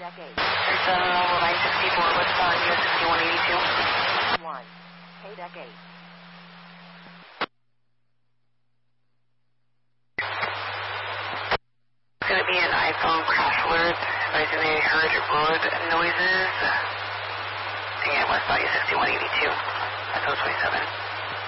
deck 8. There's level 964 westbound US 6182. 1. Pay deck 8. It's going to be an iPhone crash alert. Advising they heard road noises. Again, westbound US 6182. That's 27.